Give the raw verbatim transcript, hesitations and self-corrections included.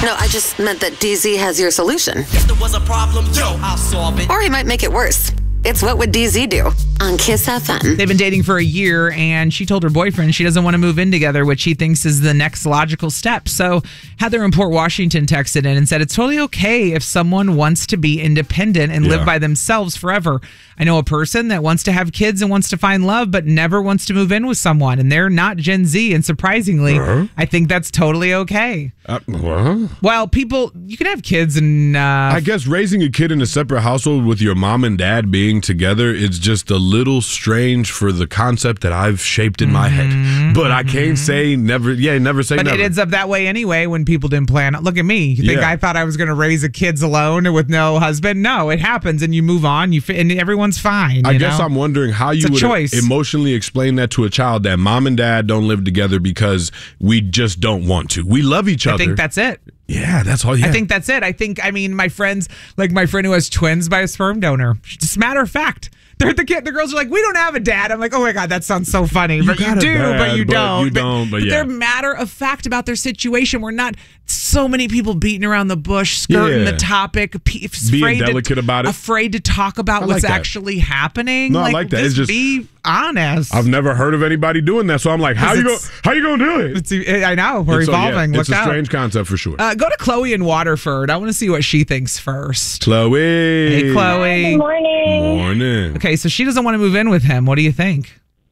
No, I just meant that D Z has your solution. If there was a problem, yo, I'll solve it. Or he might make it worse. It's What Would D Z Do on Kiss F M. They've been dating for a year, and she told her boyfriend she doesn't want to move in together, which she thinks is the next logical step. So Heather in Port Washington texted in and said, it's totally okay if someone wants to be independent and Yeah. live by themselves forever. I know a person that wants to have kids and wants to find love, but never wants to move in with someone, and they're not Gen Z. And surprisingly, Uh-huh. I think that's totally okay. Uh, what? Well, people, you can have kids and... Uh, I guess raising a kid in a separate household with your mom and dad being together is just a little strange for the concept that I've shaped in my head. But I can't say never, yeah, never say But never. it ends up that way anyway when people didn't plan. Look at me. You think Yeah. I thought I was going to raise a kids alone with no husband? No, it happens and you move on. You fi- and everyone's fine. I you guess know? I'm wondering how It's you a would choice. emotionally explain that to a child that mom and dad don't live together because we just don't want to. We love each other. I think that's it. Yeah, that's all. Yeah. I think that's it. I think, I mean, my friends, like my friend who has twins by a sperm donor, just matter of fact. They're the kid. The girls are like, we don't have a dad. I'm like, oh my god, that sounds so funny. You But you got a do, dad, but you but don't. you don't, but yeah. they're matter of fact about their situation. We're not so many people beating around the bush, skirting Yeah. the topic, p- Being afraid delicate to, about it. afraid to talk about I what's like that. actually happening. No, I like that. It's Just, just- be honest. I've never heard of anybody doing that, so I'm like, how you go? it's- How you gonna do it? It's, I know we're And so, yeah, evolving. it's Look a out. strange concept for sure. Uh, go to Chloe in Waterford. I want to see what she thinks first. Chloe. Hey, Chloe. Good morning. Morning. Okay, so she doesn't want to move in with him. What do you think?